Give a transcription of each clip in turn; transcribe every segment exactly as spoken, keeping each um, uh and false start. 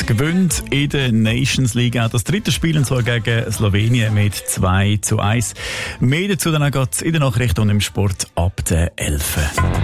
gewinnt in der Nations League auch das dritte Spiel, und zwar gegen Slowenien mit zwei zu eins. Mehr dazu dann geht in der Nachricht und im Sport ab der elf.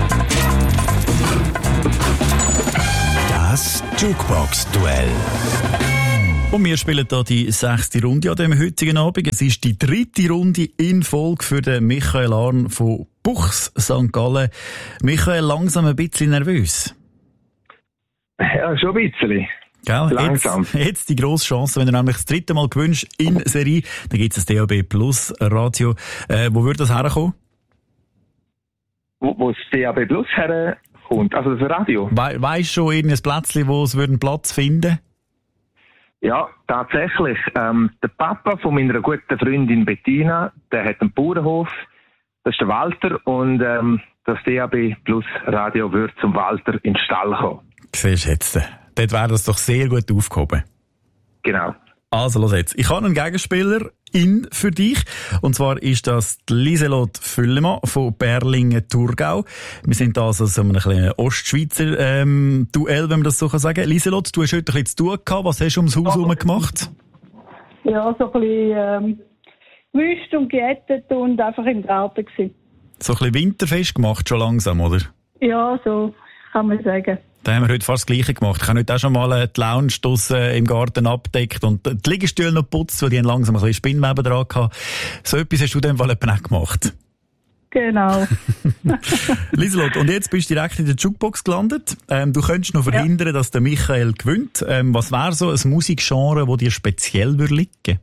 Das Jukebox-Duell. Und wir spielen hier die sechste Runde an diesem heutigen Abend. Es ist die dritte Runde in Folge für den Michael Arn von Buchs Sankt Gallen. Michael, langsam ein bisschen nervös. Ja, schon ein bisschen. Gell? Langsam. Jetzt, jetzt die grosse Chance, wenn du nämlich das dritte Mal gewünscht in Serie, dann gibt es ein D A B Plus Radio. Äh, wo würde das herkommen? Wo, wo das D A B Plus herkommt, also das Radio? We weisst du schon irgendein Plätzchen, wo es einen Platz finden würde? Ja, tatsächlich. Ähm, der Papa von meiner guten Freundin Bettina, der hat einen Bauernhof. Das ist der Walter. Und ähm, das D A B Plus Radio wird zum Walter in den Stall kommen. Siehst du jetzt. Dort wäre das doch sehr gut aufgehoben. Genau. Also, los jetzt. Ich habe einen Gegenspieler in für dich. Und zwar ist das die Lieselot Füllemann von Berlingen-Thurgau. Wir sind da also so einem kleinen Ostschweizer ähm, Duell, wenn man das so sagen kann. Lieselot, du hast heute ein bisschen zu tun gehabt. Was hast du ums Haus herum gemacht? Ja, so ein bisschen ähm, wüst und gejettet und einfach im Garten gewesen. So ein bisschen winterfest gemacht, schon langsam, oder? Ja, so kann man sagen. Da haben wir heute fast das Gleiche gemacht. Ich habe heute auch schon mal die Lounge draussen im Garten abgedeckt und die Liegestühle noch geputzt, weil die haben langsam ein bisschen Spinnweben dran gehabt. So etwas hast du in dem Fall auch gemacht. Genau. Lieselot, und jetzt bist du direkt in der Jukebox gelandet. Ähm, du könntest noch verhindern, ja, dass der Michael gewinnt. Ähm, was wäre so ein Musikgenre, das dir speziell würde liegen?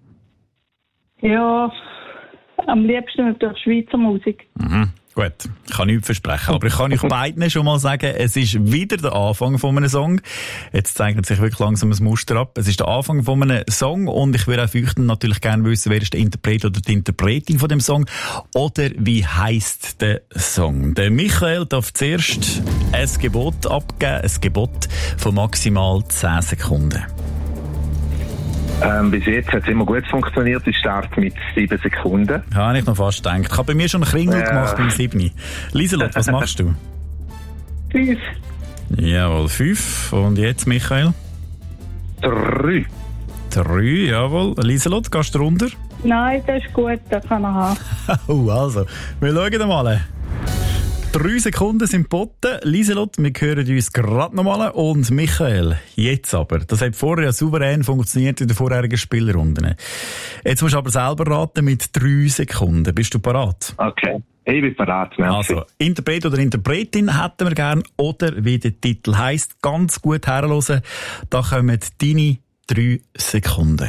Ja, am liebsten natürlich Schweizer Musik. Mhm. Gut, ich kann nichts versprechen, aber ich kann euch beiden schon mal sagen, es ist wieder der Anfang von einem Song. Jetzt zeichnet sich wirklich langsam ein Muster ab. Es ist der Anfang von einem Song und ich würde auch für euch natürlich gerne wissen, wer ist der Interpret oder die Interpretin von dem Song oder wie heisst der Song. Der Michael darf zuerst ein Gebot abgeben, ein Gebot von maximal zehn Sekunden. Ähm, bis jetzt hat es immer gut funktioniert. Ich starte mit sieben Sekunden. Ja, habe ich noch fast gedacht. Ich habe bei mir schon einen Kringel ja. gemacht beim sieben. Lieselot, was machst du? Fünf. Jawohl, fünf. Und jetzt, Michael? Drei. Drei, jawohl. Lieselot, gehst du runter? Nein, das ist gut, das kann er haben. Oh, also, wir schauen mal. Drei Sekunden sind geboten. Lieselot, wir hören uns gerade nochmal. Und Michael, jetzt aber. Das hat vorher ja souverän funktioniert in den vorherigen Spielrunden. Jetzt musst du aber selber raten mit drei Sekunden. Bist du parat? Okay, ich bin parat. Also, Interpret oder Interpretin hätten wir gern. Oder wie der Titel heisst, ganz gut herhören. Da kommen deine drei Sekunden.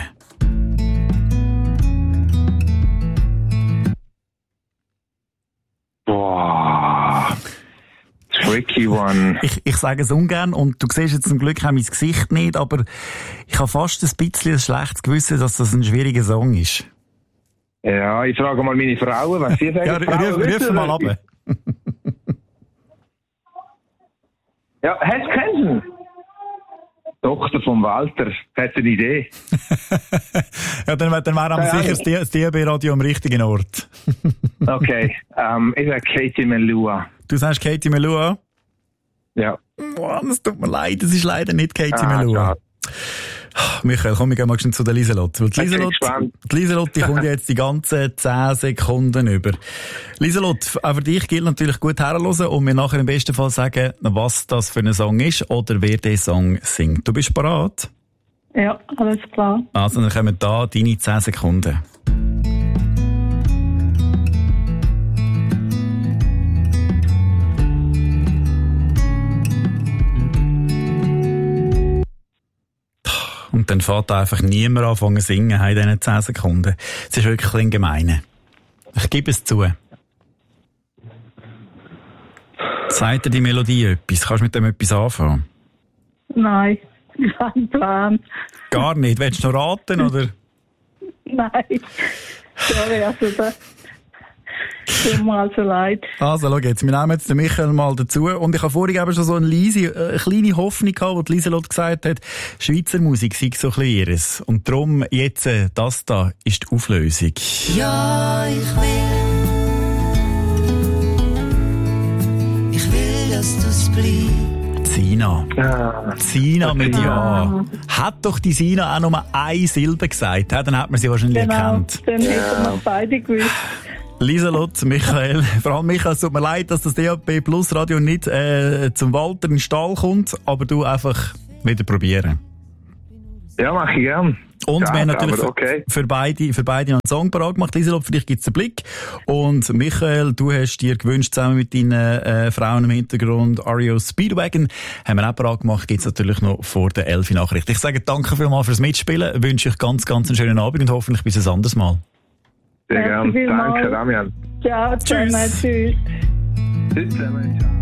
Boah, tricky one. Ich, ich sage es ungern und du siehst jetzt zum Glück auch mein Gesicht nicht, aber ich habe fast ein bisschen ein schlechtes Gewissen, dass das ein schwieriger Song ist. Ja, ich frage mal meine Frauen, was sie sagen. Ja, ruf, ruf mal ab. Ja, hast du kennen? Tochter von Walter, hat eine Idee. Ja, dann, dann wäre aber ja, sicher das D A B-Radio am richtigen Ort. Okay, ähm, ich sage Katie Melua. Du sagst Katie Melua? Ja. Oh, das tut mir leid, das ist leider nicht Katie ah, Melua. Schade. Michael, komm, wir gehen mal schnell zu der Lieselot. Die Lieselot, die Lieselot, die kommt jetzt die ganzen zehn Sekunden über. Lieselot, auch für dich gilt natürlich gut herhören und mir nachher im besten Fall sagen, was das für ein Song ist oder wer den Song singt. Du bist bereit? Ja, alles klar. Also, dann kommen da deine zehn Sekunden. Und dann fährt da einfach niemand anfangen zu singen in diesen zehn Sekunden. Das ist wirklich ein gemein. Ich gebe es zu. Sagt dir die Melodie etwas? Kannst du mit dem etwas anfangen? Nein, kein Plan. Gar nicht? Willst du noch raten, oder? Nein. Sorry, also das tut mir also leid. Also, schau jetzt, wir nehmen jetzt den Michael mal dazu. Und ich habe vorhin eben schon so eine leise, äh, kleine Hoffnung gehabt, wo die Lieselot gesagt hat, Schweizer Musik sei so ein bisschen ihres. Und darum jetzt, äh, das da ist die Auflösung. Ja, ich will. Ich will, dass du's bleibst. Sina. Ah, Sina mit Sina. Ja. Hat doch die Sina auch nur eine Silbe gesagt, dann hat man sie wahrscheinlich Genau, erkannt. dann hätten wir beide gewusst. Lieselot, Michael, vor allem Michael, es tut mir leid, dass das D A B Plus Radio nicht äh, zum Walter in den Stall kommt, aber du einfach wieder probieren. Ja, mache ich gern. Und ja, wir haben natürlich aber okay. für, für beide, für beide noch einen Song parat gemacht. Lieselot, für dich gibt's den Blick. Und Michael, du hast dir gewünscht, zusammen mit deinen äh, Frauen im Hintergrund, R E O Speedwagon, haben wir auch parat gemacht, gibt's natürlich noch vor der elf Nachricht. Ich sage danke vielmals fürs Mitspielen, wünsche euch ganz, ganz einen schönen Abend und hoffentlich bis ein anderes Mal. Sehr Merci gern. vielmals. Danke, Damian. Ciao zusammen, Tschüss. tschüss. Tschüss zusammen. Ciao.